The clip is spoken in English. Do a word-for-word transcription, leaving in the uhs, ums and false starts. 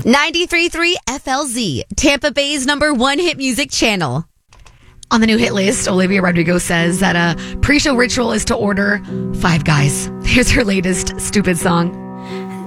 ninety-three point three F L Z, Tampa Bay's number one hit music channel. On the new hit list, Olivia Rodrigo says that a pre-show ritual is to order Five Guys. Here's her latest stupid song.